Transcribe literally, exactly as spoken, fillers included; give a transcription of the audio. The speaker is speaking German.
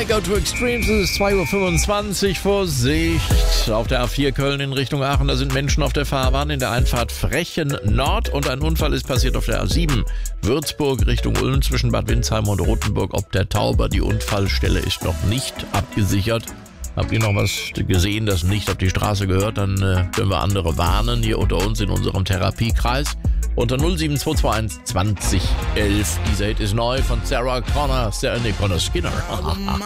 I Go to Extremes, es ist zwei Uhr fünfundzwanzig, Vorsicht. Auf der A vier Köln in Richtung Aachen, da sind Menschen auf der Fahrbahn in der Einfahrt Frechen Nord und ein Unfall ist passiert auf der A sieben. Würzburg Richtung Ulm zwischen Bad Windsheim und Rothenburg ob der Tauber. Die Unfallstelle ist noch nicht abgesichert. Habt ihr noch was gesehen, das nicht auf die Straße gehört, dann äh, können wir andere warnen hier unter uns in unserem Therapiekreis. Unter null sieben zwei zwei eins zwanzig elf. Dieser Hit ist neu von Sarah Connor, Sarah nee, Connor Skinner.